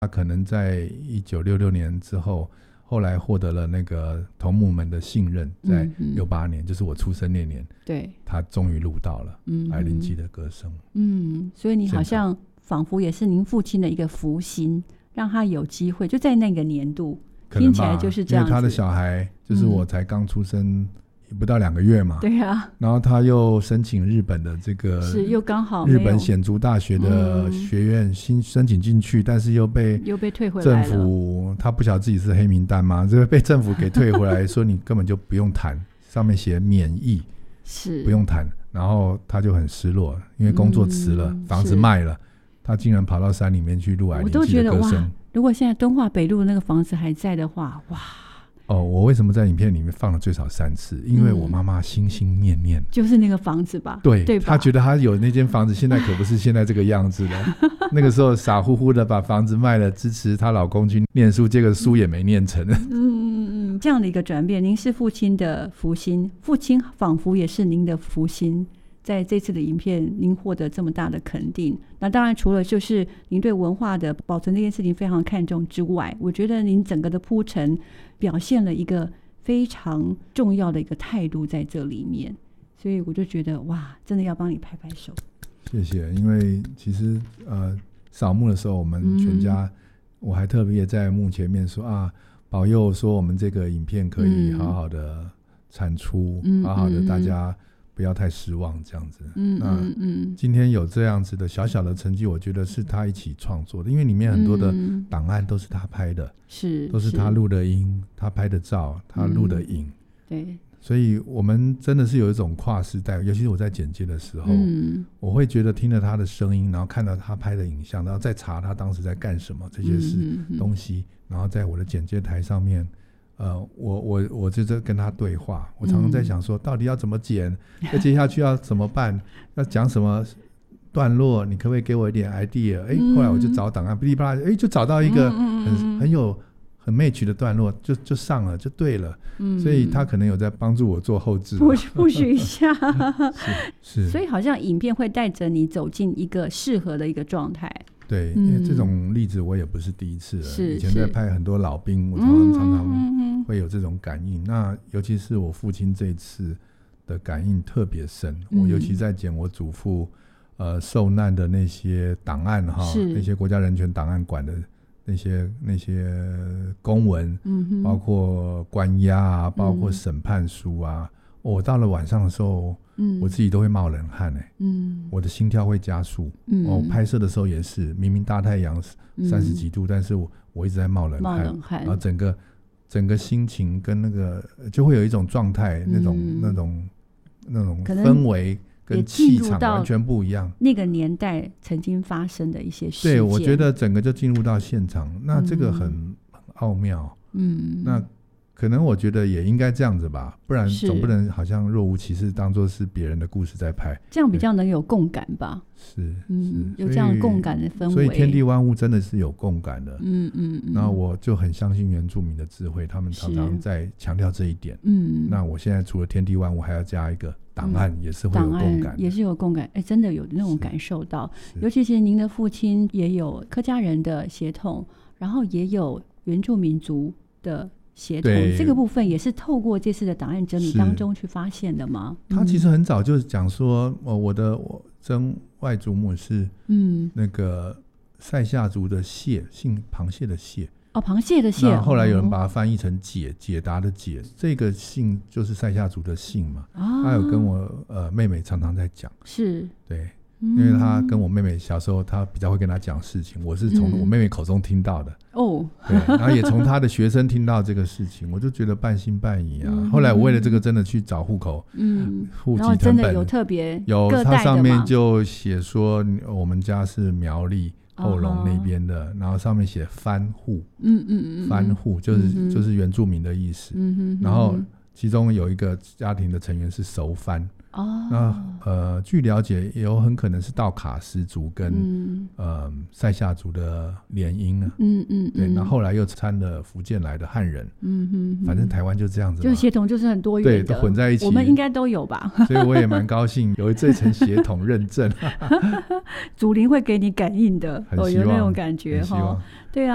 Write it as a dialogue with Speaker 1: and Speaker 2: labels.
Speaker 1: 他可能在1966年之后，后来获得了那个同母们的信任，在68年，就是我出生那年，
Speaker 2: 对，
Speaker 1: 他终于录到了艾琳基的歌声。
Speaker 2: 所以你好像仿佛也是您父亲的一个福星，让他有机会就在那个年度，听起来就是这样子。
Speaker 1: 因为他的小孩就是我才刚出生不到2个月嘛，
Speaker 2: 对啊，
Speaker 1: 然后他又申请日本的这个
Speaker 2: 是又刚好
Speaker 1: 日本显族大学的学院新申请进去，但是又被
Speaker 2: 退回来了。
Speaker 1: 政府他不晓得自己是黑名单嘛，就被政府给退回来说你根本就不用谈，上面写免疫，
Speaker 2: 是
Speaker 1: 不用谈。然后他就很失落，因为工作辞了，房子卖了，他竟然跑到山里面去录艾琳基的歌声。我都觉得哇，
Speaker 2: 如果现在敦化北路那个房子还在的话，哇！
Speaker 1: 我为什么在影片里面放了最少3次？因为我妈妈心心念念
Speaker 2: 就是那个房子吧，
Speaker 1: 对
Speaker 2: 吧？
Speaker 1: 她觉得她有那间房子，现在可不是现在这个样子了。那个时候傻乎乎的把房子卖了，支持她老公去念书，这个书也没念成。
Speaker 2: 这样的一个转变，您是父亲的福星，父亲仿佛也是您的福星。在这次的影片您获得这么大的肯定，那当然除了就是您对文化的保存这件事情非常看重之外，我觉得您整个的铺陈表现了一个非常重要的一个态度在这里面，所以我就觉得哇，真的要帮你拍拍手。
Speaker 1: 谢谢。因为其实扫墓的时候我们全家，我还特别在墓前面说保佑说我们这个影片可以好好的产出，好好的大家不要太失望这样子。今天有这样子的小小的成绩，我觉得是他一起创作的，因为里面很多的档案都是他拍的，都是他录的音，他拍的照，他录的影。
Speaker 2: 对，
Speaker 1: 所以我们真的是有一种跨时代，尤其是我在剪接的时候，我会觉得听了他的声音，然后看到他拍的影像，然后再查他当时在干什么这些东西，然后在我的剪接台上面我就在跟他对话。我常常在想说到底要怎么剪，要接下去要怎么办，要讲什么段落，你可不可以给我一点 idea。后来我就找档案噼里啪啦，就找到一个很 match 的段落，就上了，就对了。所以他可能有在帮助我做后制，
Speaker 2: 不许一下。
Speaker 1: 是，
Speaker 2: 所以好像影片会带着你走进一个适合的一个状态。
Speaker 1: 对，因为这种例子我也不是第一次了，以前在拍很多老兵，我常常会有这种感应。那尤其是我父亲这一次的感应特别深，我尤其在剪我祖父受难的那些档案那些国家人权档案馆的那些公文，包括关押包括审判书我到了晚上的时候，我自己都会冒冷汗我的心跳会加速。我拍摄的时候也是，明明大太阳30几度，但是我一直在冒冷汗，然后整个心情跟那个就会有一种状态，那种氛围跟气场完全不一样，
Speaker 2: 那个年代曾经发生的一些事件。
Speaker 1: 对，我觉得整个就进入到现场，那这个很奥妙。那可能我觉得也应该这样子吧，不然总不能好像若无其事当作是别人的故事在拍，
Speaker 2: 这样比较能有共感吧。
Speaker 1: 是
Speaker 2: 有这样共感的氛围，
Speaker 1: 所以天地万物真的是有共感的。那我就很相信原住民的智慧，他们常常在强调这一点。那我现在除了天地万物还要加一个档案，也是会有共感，
Speaker 2: 也是有共感。真的有那种感受到，尤其是您的父亲也有客家人的血统，然后也有原住民族的协同，这个部分也是透过这次的档案整理当中去发现的吗？
Speaker 1: 他其实很早就讲说，我曾外祖母是那个塞夏族的蟹，姓螃蟹的蟹。
Speaker 2: 螃蟹的蟹。
Speaker 1: 后来有人把它翻译成解答的解，这个姓就是塞夏族的姓嘛。他有跟我妹妹常常在讲，
Speaker 2: 是
Speaker 1: 对。因为他跟我妹妹小时候，他比较会跟他讲事情，我是从我妹妹口中听到的。对，然后也从他的学生听到这个事情，我就觉得半信半疑后来我为了这个真的去找户口，户籍誊本，
Speaker 2: 真的有特别
Speaker 1: 有，它上面就写说我们家是苗栗后龙那边的，然后上面写番户，番户就是原住民的意思。然后其中有一个家庭的成员是熟番。那据了解也有很可能是道卡斯族跟塞夏族的联姻对，那后来又掺了福建来的汉人。反正台湾就这样子嘛，
Speaker 2: 就血统就是很多元的，
Speaker 1: 对，都混在一起，
Speaker 2: 我们应该都有吧。
Speaker 1: 所以我也蛮高兴有这层血统认证。
Speaker 2: 祖灵会给你感应的，
Speaker 1: 很希望，
Speaker 2: 有那种感觉。
Speaker 1: 很希望。
Speaker 2: 对啊。